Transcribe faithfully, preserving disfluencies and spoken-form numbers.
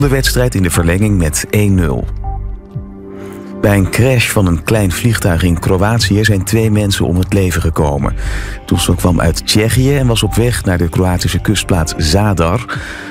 De wedstrijd in de verlenging met één nul. Bij een crash van een klein vliegtuig in Kroatië zijn twee mensen om het leven gekomen. Het toestel kwam uit Tsjechië en was op weg naar de Kroatische kustplaats Zadar.